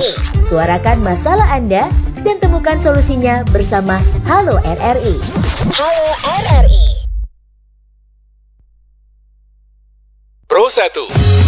RRI. Suarakan masalah Anda dan temukan solusinya bersama Halo RRI. Halo RRI. Pro 1